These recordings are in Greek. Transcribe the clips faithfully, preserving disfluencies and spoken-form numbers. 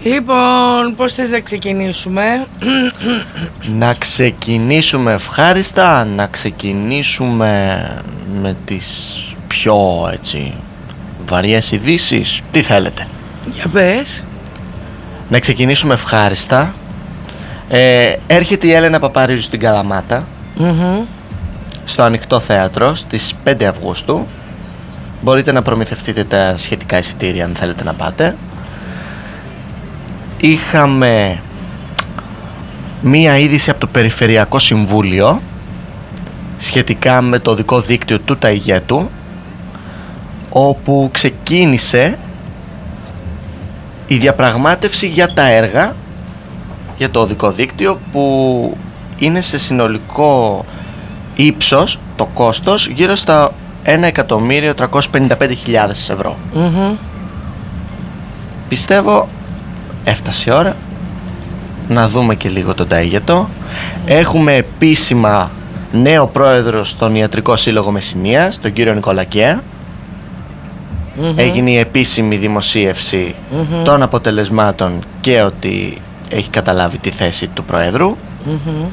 Λοιπόν, πώς θες να ξεκινήσουμε? Να ξεκινήσουμε ευχάριστα, να ξεκινήσουμε με τις πιο έτσι βαριές ειδήσεις. Τι θέλετε? Για πες. Να ξεκινήσουμε ευχάριστα. ε, Έρχεται η Έλενα Παπαρίζου στην Καλαμάτα, mm-hmm. στο Ανοιχτό Θέατρο στις πέντε Αυγούστου. Μπορείτε να προμηθευτείτε τα σχετικά εισιτήρια αν θέλετε να πάτε. Είχαμε μία είδηση από το Περιφερειακό Συμβούλιο σχετικά με το οδικό δίκτυο του Ταιγέτου, όπου ξεκίνησε η διαπραγμάτευση για τα έργα για το οδικό δίκτυο, που είναι σε συνολικό ύψος το κόστος γύρω στα ένα εκατομμύριο τριακόσιες πενήντα πέντε χιλιάδες ευρώ. mm-hmm. Πιστεύω έφτασε η ώρα να δούμε και λίγο τον Ταίγετο. Έχουμε επίσημα νέο πρόεδρο στον Ιατρικό Σύλλογο Μεσσηνίας, τον κύριο Νικολακέα. mm-hmm. Έγινε η επίσημη δημοσίευση mm-hmm. των αποτελεσμάτων και ότι έχει καταλάβει τη θέση του πρόεδρου. mm-hmm.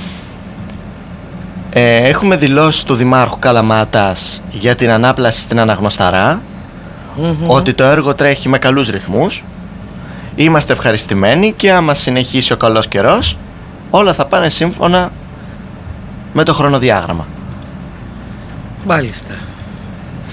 ε, Έχουμε δηλώσει του Δημάρχου Καλαμάτας για την ανάπλαση στην Αναγνωσταρά mm-hmm. ότι το έργο τρέχει με καλούς ρυθμούς. Είμαστε ευχαριστημένοι και άμα συνεχίσει ο καλός καιρός, όλα θα πάνε σύμφωνα με το χρονοδιάγραμμα. Μάλιστα.